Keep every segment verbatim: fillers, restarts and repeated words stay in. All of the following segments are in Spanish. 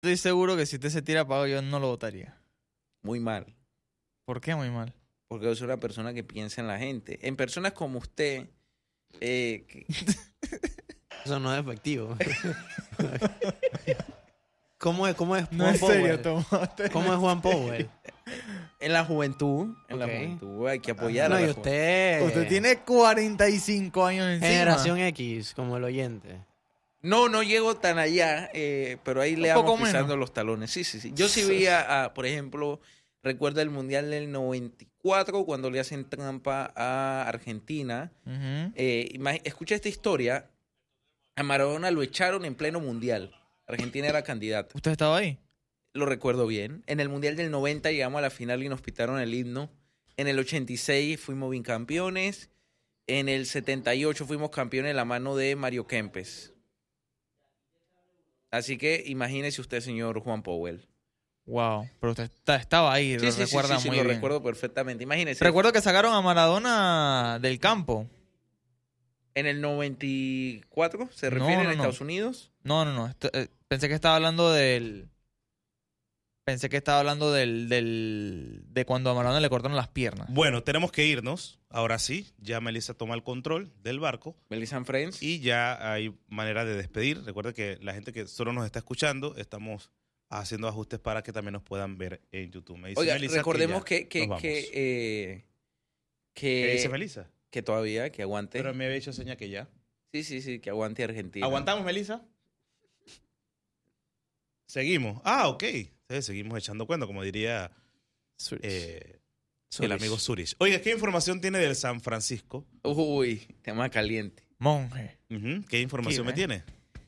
Estoy seguro que si usted se tira pago, yo no lo votaría. Muy mal. ¿Por qué muy mal? Porque yo soy una persona que piensa en la gente. En personas como usted, eh, que- Eso no es efectivo. ¿Cómo es, cómo es Juan No es serio, Powell? Tomás. ¿Cómo es Juan Powell? en la juventud, en la Ok. juventud hay que apoyar No, a y la juventud. usted... Usted tiene cuarenta y cinco años encima. Generación X, como el oyente. No, no llego tan allá, eh, pero ahí le Un vamos poco pisando menos. los talones. Sí, sí, sí. Yo sí vi a, a, por ejemplo, recuerda el Mundial del noventa y cuatro cuando le hacen trampa a Argentina. Ujú. Eh, imag- escucha esta historia. A Maradona lo echaron en pleno Mundial. Argentina era candidata. ¿Usted estaba ahí? Lo recuerdo bien. En el Mundial del noventa llegamos a la final y nos pitaron el himno. En el ochenta y seis fuimos bicampeones. En el setenta y ocho fuimos campeones de la mano de Mario Kempes. Así que imagínese usted, señor Juan Powell. Wow. Pero usted está- estaba ahí, Sí, lo sí, sí, recuerda sí, sí, muy lo bien. recuerdo perfectamente. Imagínese. Recuerdo que sacaron a Maradona del campo. En el noventa y cuatro, ¿se No, refiere no, a no. Estados Unidos? No, no, no. Esto- eh, pensé que estaba hablando del... Pensé que estaba hablando del, del... de cuando a Maradona le cortaron las piernas. Bueno, tenemos que irnos. Ahora sí, ya Melissa toma el control del barco Melissa and Friends. y ya hay manera de despedir. Recuerda que la gente que solo nos está escuchando, estamos haciendo ajustes para que también nos puedan ver en YouTube. Me dice Oiga, Melissa recordemos ya que, que, nos vamos. que, eh, que, ¿Qué dice Melissa? que todavía, que aguante. Pero me había hecho seña que ya. Sí, sí, sí, que aguante Argentina. ¿Aguantamos, Melissa? Seguimos. Ah, ok. Sí, seguimos echando cuenta, como diría eh, el Zurich. amigo Zurich. Oiga, ¿qué información tiene del San Francisco? Uy, tema caliente. Monje. Ujú, ¿Qué información me Aquí, ¿eh? tiene?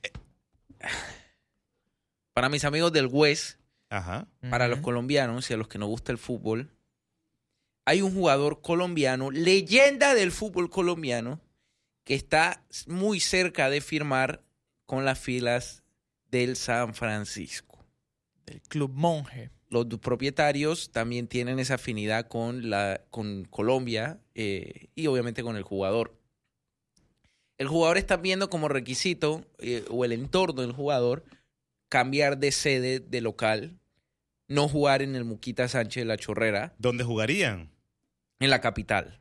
Para mis amigos del West, Ajá. para los Ujú. colombianos y a los que nos gusta el fútbol, hay un jugador colombiano, leyenda del fútbol colombiano, que está muy cerca de firmar con las filas del San Francisco. Del Club Monje. Los du- propietarios también tienen esa afinidad con, la, con Colombia eh, y obviamente con el jugador. El jugador está viendo como requisito, eh, o el entorno del jugador, cambiar de sede de local, no jugar en el Muquita Sánchez de la Chorrera, ¿Dónde jugarían? en la capital.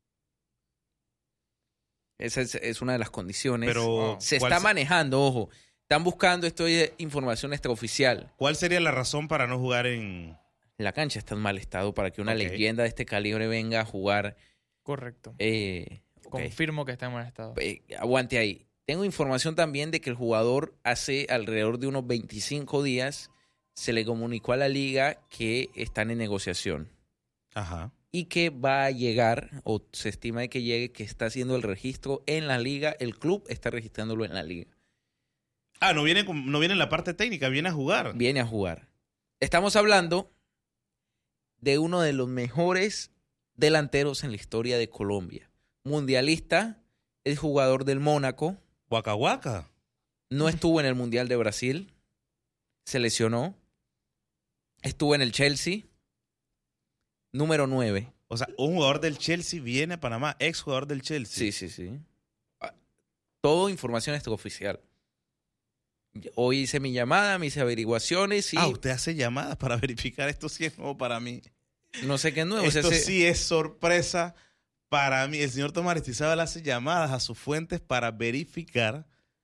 Esa es, es una de las condiciones. Pero, Se ¿cuál está se- manejando, ojo. Están buscando, esto es información extraoficial. ¿Cuál sería la razón para no jugar en...? La cancha está en mal estado para que una Ok. leyenda de este calibre venga a jugar. Correcto. Eh, ok. Confirmo que está en mal estado. Eh, aguante ahí. Tengo información también de que el jugador hace alrededor de unos veinticinco días se le comunicó a la liga que están en negociación Ajá. y que va a llegar, o se estima de que llegue, que está haciendo el registro en la liga. El club está registrándolo en la liga. Ah, no viene, con- no viene en la parte técnica, viene a jugar. Viene a jugar. Estamos hablando de uno de los mejores delanteros en la historia de Colombia. Mundialista, es jugador del Mónaco, Waka Waka. no estuvo en el Mundial de Brasil, se lesionó, estuvo en el Chelsea, número nueve. O sea, un jugador del Chelsea viene a Panamá, ex jugador del Chelsea. Sí, sí, sí. Ah, Todo información extraoficial. Hoy hice mi llamada, mis averiguaciones y Ah, usted hace llamadas para verificar esto, sí es nuevo para mí. no sé qué es nuevo. Esto Se hace- sí es sorpresa para mí. El señor Tomás Aristizábal hace llamadas a sus fuentes para verificar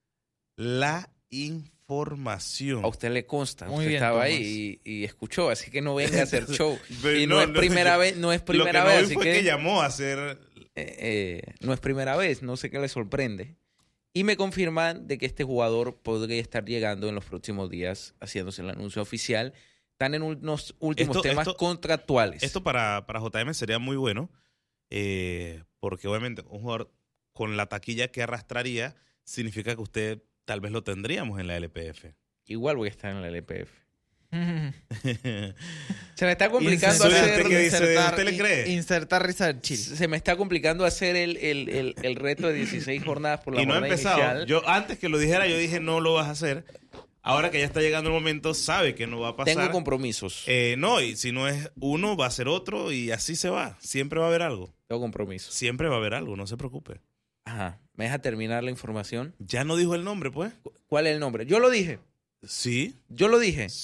la información. A usted le consta, Muy usted bien, estaba Tomás. ahí y, y escuchó, así que no venga a hacer show. Pero Y no, es primera vez, no es Lo primera que no vez, vi así fue que, que llamó a hacer... eh, eh, no es primera vez, no sé qué le sorprende. Y me confirman de que este jugador podría estar llegando en los próximos días, haciéndose el anuncio oficial. Están en unos últimos Esto- temas esto- contractuales. Esto para, para J M sería muy bueno, eh, porque obviamente un jugador con la taquilla que arrastraría significa que usted tal vez lo tendríamos en la L P F. Igual voy a estar en la L P F. Ujú. Se me está complicando Insertar- hacer... ¿Usted qué dice? ¿Usted le cree? Insertar risa del chile. Se me está complicando hacer el, el, el, el reto de dieciséis jornadas por la Y no ha jornada empezado. inicial. Yo antes que lo dijera, yo dije no lo vas a hacer. Ahora que ya está llegando el momento, sabe que no va a pasar. Tengo compromisos. Eh, no, y si no es uno, va a ser otro y así se va. Siempre va a haber algo. Tengo compromisos. Siempre va a haber algo, no se preocupe. Ajá. ¿Me deja terminar la información? Ya no dijo el nombre, pues. ¿Cuál es el nombre? Yo lo dije. Sí. Yo lo dije.